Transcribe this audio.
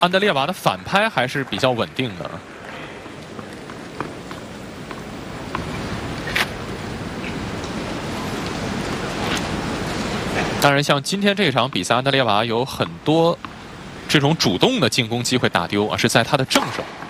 安德烈娃的反拍还是比较稳定的。当然，像今天这场比赛，安德烈娃有很多这种主动的进攻机会打丢，而是在他的正手。